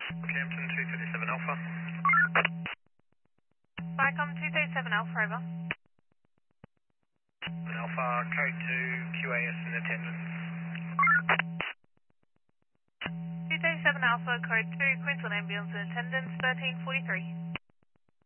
Campton 237 Alpha. Vicom 237 Alpha, over. Alpha, code 2, QAS in attendance. 237 Alpha, code 2, Queensland Ambulance in attendance, 1343.